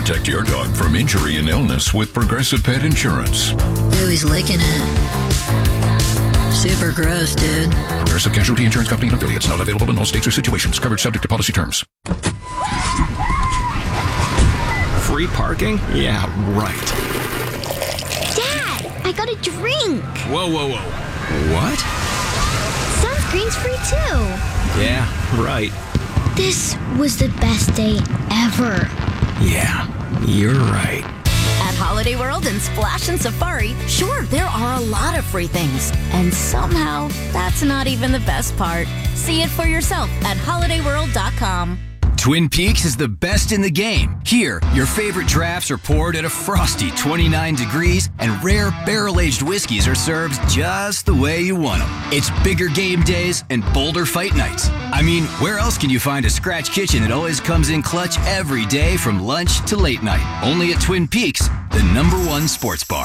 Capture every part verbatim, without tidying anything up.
Protect your dog from injury and illness with Progressive Pet Insurance. Ooh, he's licking it. Super gross, dude. Progressive Casualty Insurance Company and affiliates. Not available in all states or situations. Covered subject to policy terms. Free parking? Yeah, right. Dad, I got a drink. Whoa, whoa, whoa. What? Sunscreen's free too. Yeah, right. This was the best day ever. Yeah, you're right. At Holiday World and Splash and Safari, sure, there are a lot of free things. And somehow, that's not even the best part. See it for yourself at holiday world dot com. Twin Peaks is the best in the game. Here, your favorite drafts are poured at a frosty twenty-nine degrees, and rare barrel-aged whiskeys are served just the way you want them. It's bigger game days and bolder fight nights. I mean, where else can you find a scratch kitchen that always comes in clutch every day from lunch to late night? Only at Twin Peaks, the number one sports bar.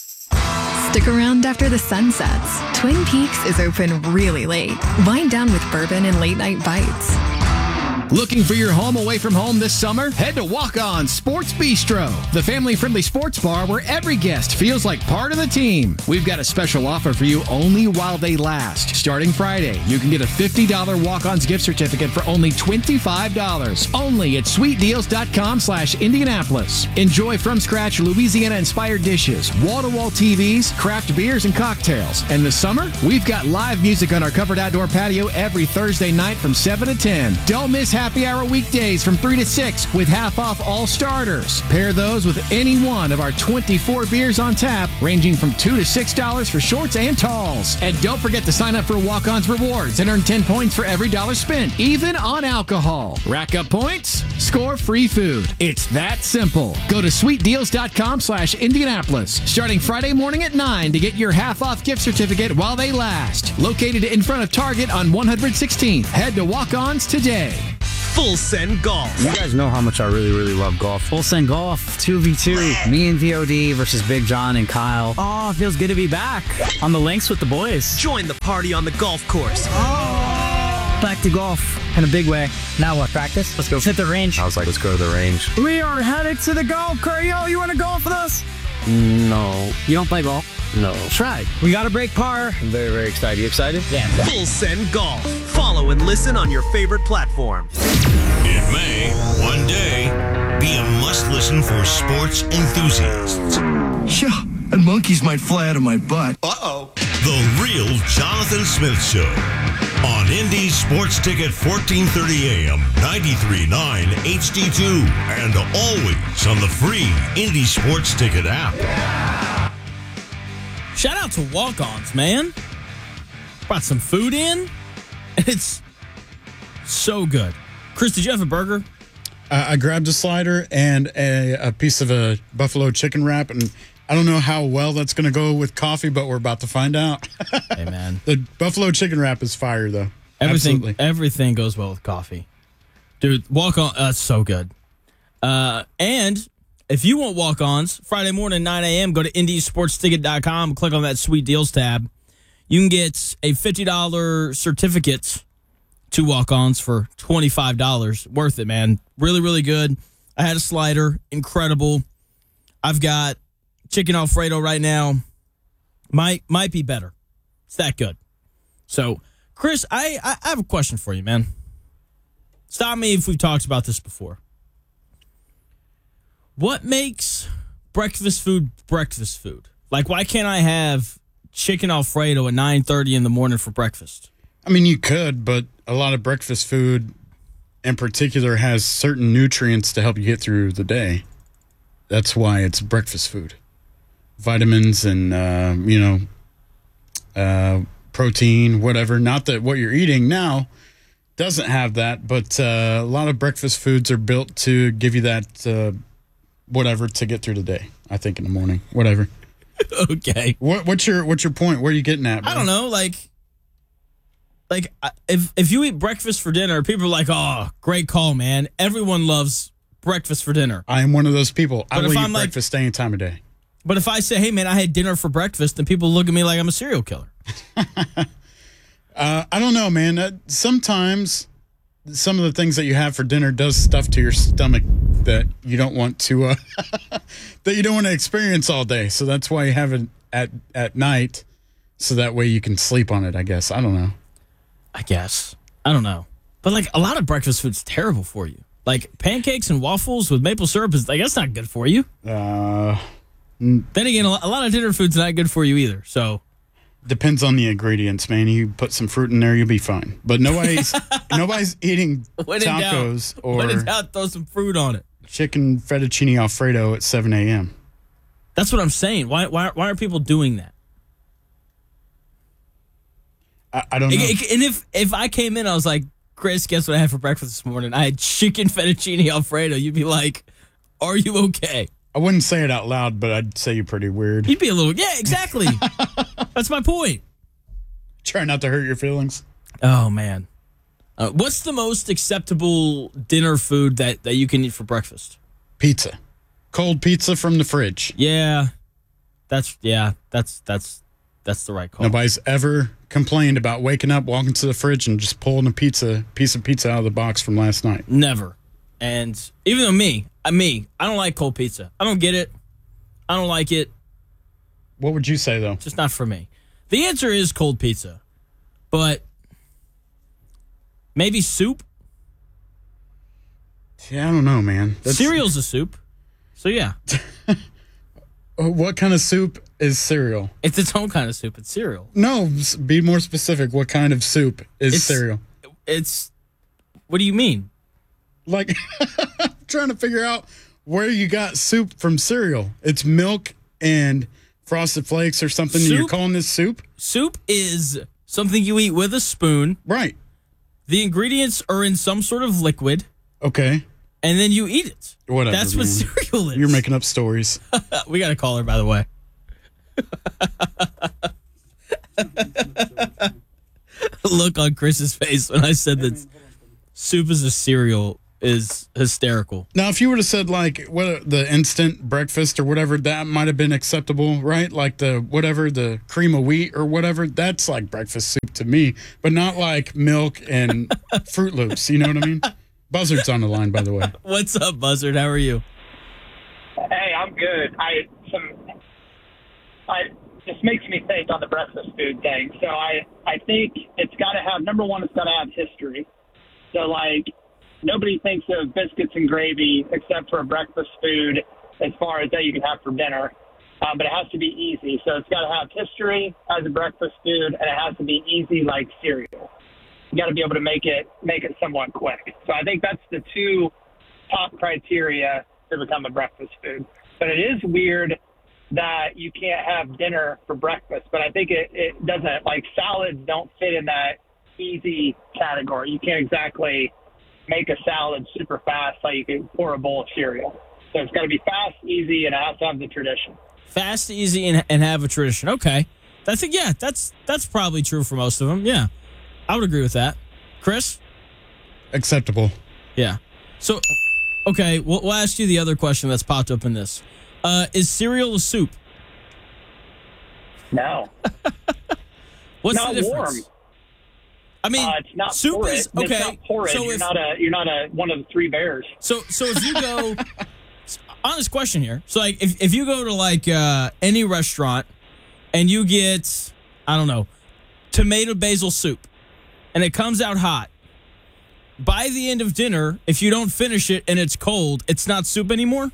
Stick around after the sun sets. Twin Peaks is open really late. Wind down with bourbon and late-night bites. Looking for your home away from home this summer? Head to Walk On Sports Bistro, the family-friendly sports bar where every guest feels like part of the team. We've got a special offer for you only while they last. Starting Friday, you can get a fifty dollars Walk-Ons gift certificate for only twenty-five dollars. Only at sweet deals dot com slash Indianapolis. Enjoy from-scratch Louisiana-inspired dishes, wall-to-wall T Vs, craft beers, and cocktails. And this summer, we've got live music on our covered outdoor patio every Thursday night from seven to ten. Don't miss happy hour weekdays from three to six with half off all starters. Pair those with any one of our twenty-four beers on tap, ranging from two to six dollars for shorts and talls. And don't forget to sign up for Walk-On's Rewards and earn ten points for every dollar spent, even on alcohol. Rack up points, score free food. It's that simple. Go to sweet deals dot com slash Indianapolis, starting Friday morning at nine to get your half-off gift certificate while they last. Located in front of Target on one hundred sixteenth. Head to Walk-Ons today. Full Send Golf. You guys know how much I really, really love golf. Full Send Golf, two v two. Me and V O D versus Big John and Kyle. Oh, it feels good to be back on the links with the boys. Join the party on the golf course. Oh. Back to golf in a big way. Now what, practice? Let's go. Hit the range. I was like, let's go to the range. We are headed to the golf course. Yo, you want to golf with us? No. You don't play golf? No. Try. We got to break par. I'm very, very excited. You excited? Yeah. Full Send Golf. Follow and listen on your favorite platform. In May, one day, be a must-listen for sports enthusiasts. Yeah, and monkeys might fly out of my butt. Uh-oh. The Real Jonathan Smith Show. On Indy Sports Ticket, fourteen thirty A M, ninety-three point nine H D two, and always on the free Indy Sports Ticket app. Shout out to Walk-Ons, man. Brought some food in. It's so good. Chris, did you have a burger? Uh, I grabbed a slider and a, a piece of a buffalo chicken wrap, and I don't know how well that's going to go with coffee, but we're about to find out. Hey, man. The buffalo chicken wrap is fire, though. Everything, Absolutely. everything goes well with coffee. Dude, Walk-On, that's uh, so good. Uh, and if you want Walk-Ons, Friday morning, nine A M, go to indy sports ticket dot com, click on that Sweet Deals tab. You can get a fifty dollars certificate to Walk-Ons for twenty-five dollars. Worth it, man. Really, really good. I had a slider. Incredible. I've got chicken Alfredo right now. Might might be better. It's that good. So, Chris, I, I, I have a question for you, man. Stop me if we've talked about this before. What makes breakfast food breakfast food? Like, why can't I have chicken Alfredo at nine thirty in the morning for breakfast? I mean, you could, but a lot of breakfast food in particular has certain nutrients to help you get through the day. That's why it's breakfast food. Vitamins and, uh, you know, uh, protein, whatever. Not that what you're eating now doesn't have that, but uh, a lot of breakfast foods are built to give you that uh, whatever to get through the day, I think, in the morning. Whatever. Okay. What, what's your what's your point? Where are you getting at, bro? I don't know. Like, like if if you eat breakfast for dinner, people are like, oh, great call, man. Everyone loves breakfast for dinner. I am one of those people. I But will if eat I'm like- breakfast any time of day. But if I say, hey, man, I had dinner for breakfast, then people look at me like I'm a serial killer. uh, I don't know, man. Uh, sometimes some of the things that you have for dinner does stuff to your stomach that you don't want to uh, that you don't want to experience all day. So that's why you have it at at night, so that way you can sleep on it. I guess I don't know. I guess I don't know, but like a lot of breakfast food's terrible for you. Like pancakes and waffles with maple syrup is like that's not good for you. Uh, then again, a lot of dinner food's not good for you either. So. Depends on the ingredients, man. You put some fruit in there, you'll be fine. But nobody's nobody's eating when in tacos doubt, or when in doubt, throw some fruit on it. Chicken fettuccine Alfredo at seven a.m. That's what I'm saying. Why why why are people doing that? I, I don't know. And if if I came in, I was like, Chris, guess what I had for breakfast this morning? I had chicken fettuccine Alfredo. You'd be like, are you okay? I wouldn't say it out loud, but I'd say you're pretty weird. You'd be a little, yeah, exactly. That's my point. Try not to hurt your feelings. Oh, man. Uh, what's the most acceptable dinner food that, that you can eat for breakfast? Pizza. Cold pizza from the fridge. Yeah. That's, yeah, that's, that's, that's the right call. Nobody's ever complained about waking up, walking to the fridge, and just pulling a pizza, piece of pizza out of the box from last night. Never. And even though me, I me, I don't like cold pizza. I don't get it. I don't like it. What would you say, though? Just not for me. The answer is cold pizza. But maybe soup? Yeah, I don't know, man. That's... Cereal's a soup. So, yeah. What kind of soup is cereal? It's its own kind of soup. It's cereal. No, be more specific. What kind of soup is it's, cereal? It's, what do you mean? Like, I'm trying to figure out where you got soup from cereal. It's milk and Frosted Flakes or something. Soup, you're calling this soup? Soup is something you eat with a spoon. Right. The ingredients are in some sort of liquid. Okay. And then you eat it. Whatever. That's what man. cereal is. You're making up stories. We got a caller, by the way. Look on Chris's face when I said that soup is a cereal is hysterical. Now, if you would have said like what the instant breakfast or whatever, that might have been acceptable, right? Like the whatever the cream of wheat or whatever, that's like breakfast soup to me, but not like milk and Fruit Loops. You know what I mean? Buzzard's on the line, by the way. What's up, Buzzard? How are you? Hey, I'm good. I some I this makes me think on the breakfast food thing. So I I think it's got to have number one. It's got to have history. So like. Nobody thinks of biscuits and gravy except for a breakfast food as far as that you can have for dinner. Um, but it has to be easy. So it's got to have history as a breakfast food, and it has to be easy like cereal. You got to be able to make it make it somewhat quick. So I think that's the two top criteria to become a breakfast food. But it is weird that you can't have dinner for breakfast. But I think it, it doesn't, like salads don't fit in that easy category. You can't exactly make a salad super fast like you can pour a bowl of cereal. So it's got to be fast, easy, and it has to have the tradition. Fast, easy, and, and have a tradition. Okay. I think, yeah, that's that's probably true for most of them. Yeah. I would agree with that. Chris? Acceptable. Yeah. So, okay, we'll, we'll ask you the other question that's popped up in this. Uh, is cereal a soup? No. What's not the difference? Warm. I mean, uh, it's not soup porridge. is okay. It's not porridge. So you're if, not a you're not a one of the three bears. So so if you go, honest question here. So like if if you go to like uh, any restaurant and you get I don't know tomato basil soup and it comes out hot, by the end of dinner, if you don't finish it and it's cold, it's not soup anymore.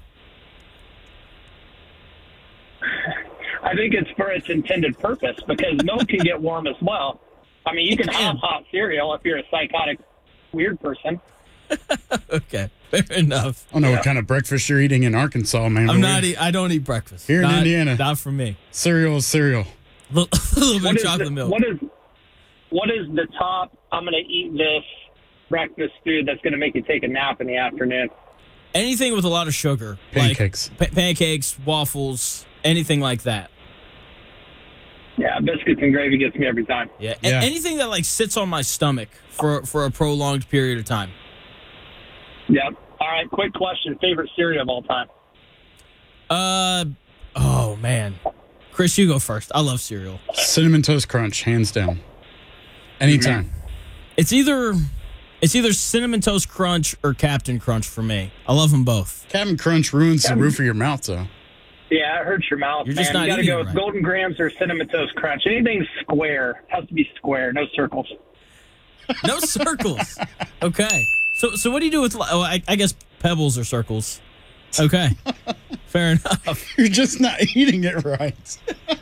I think it's for its intended purpose because milk can get warm as well. I mean, you can have hot cereal if you're a psychotic, weird person. Okay, fair enough. I don't know yeah. what kind of breakfast you're eating in Arkansas, man. I'm not. Eat, I don't eat breakfast here not, in Indiana. Not for me. Cereal is cereal. A little, a little bit of chocolate the, milk. What is what is the top? I'm going to eat this breakfast food that's going to make you take a nap in the afternoon. Anything with a lot of sugar, pancakes, like pa- pancakes, waffles, anything like that. Yeah, biscuits and gravy gets me every time. Yeah, yeah. A- anything that like sits on my stomach for for a prolonged period of time. Yep. All right, quick question. Favorite cereal of all time? Uh, oh, man. Chris, you go first. I love cereal. Cinnamon Toast Crunch, hands down. Anytime. It's either It's either Cinnamon Toast Crunch or Captain Crunch for me. I love them both. Captain Crunch ruins the roof of your mouth, though. Yeah, it hurts your mouth, You're man. just not you gotta eating go it with right. Golden Grams or Cinnamon Toast Crunch. Anything square has to be square, no circles. No circles. Okay. So so what do you do with, oh, I, I guess pebbles or circles. Okay. Fair enough. You're just not eating it right.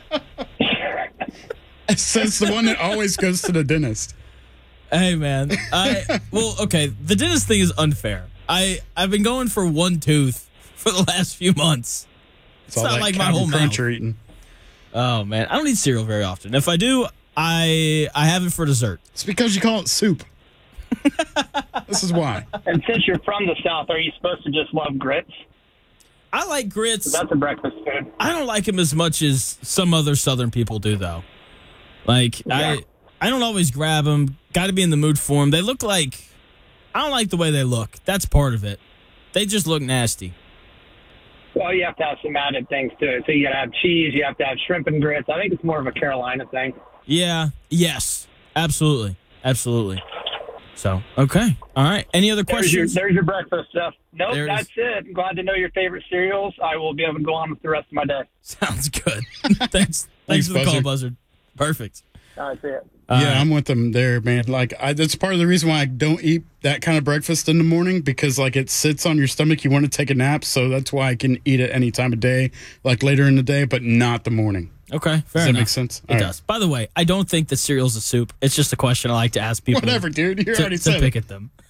It says the one that always goes to the dentist. Hey, man. I Well, okay. The dentist thing is unfair. I, I've been going for one tooth for the last few months. It's, It's all not that like my Captain whole Crunch mouth. you're eating. Oh, man. I don't eat cereal very often. If I do, I I have it for dessert. It's because you call it soup. This is why. And since you're from the South, are you supposed to just love grits? I like grits. That's a breakfast food. I don't like them as much as some other Southern people do, though. Like, Yeah. I I don't always grab them. Got to be in the mood for them. They look like, I don't like the way they look. That's part of it. They just look nasty. Well, you have to have some added things to it. So you got to have cheese. You have to have shrimp and grits. I think it's more of a Carolina thing. Yeah. Yes. Absolutely. Absolutely. So, okay. All right. Any other There's your, questions? there's your breakfast stuff. Nope, There it that's it. I'm glad to know your favorite cereals. I will be able to go on with the rest of my day. Sounds good. Thanks. Thanks, Thanks, for the call, Buzzard. Buzzard. Perfect. All right, see it. Uh, yeah, I'm with them there, man. Like, I, that's part of the reason why I don't eat that kind of breakfast in the morning, because like it sits on your stomach. You want to take a nap, so that's why I can eat it any time of day, like later in the day, but not the morning. Okay, fair Does that enough. make sense? It All right. does. By the way, I don't think that cereal's a soup. It's just a question I like to ask people. Whatever, dude. You to, already to said pick it. at them.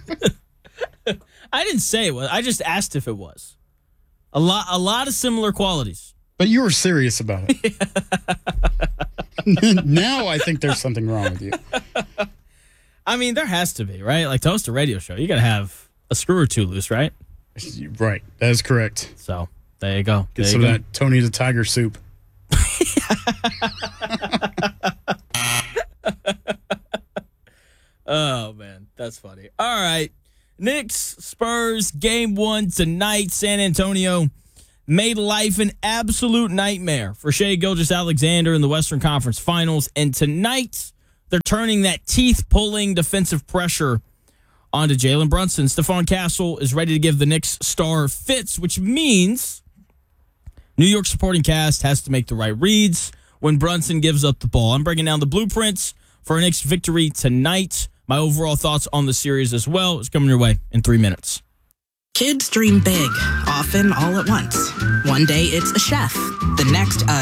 I didn't say it was. I just asked if it was. A lot, a lot of similar qualities. But you were serious about it. Now I think there's something wrong with you. I mean, there has to be, right? Like to host a radio show, you got to have a screw or two loose, right? Right. That is correct. So there you go. Get There some you of go. that Tony the Tiger soup. Oh, man. That's funny. All right. Knicks, Spurs, game one tonight. San Antonio made life an absolute nightmare for Shai Gilgeous-Alexander in the Western Conference Finals. And tonight, they're turning that teeth-pulling defensive pressure onto Jalen Brunson. Stephon Castle is ready to give the Knicks star fits, which means New York supporting cast has to make the right reads when Brunson gives up the ball. I'm breaking down the blueprints for a Knicks victory tonight. My overall thoughts on the series as well is coming your way in three minutes. Kids dream big, often all at once. One day it's a chef, the next a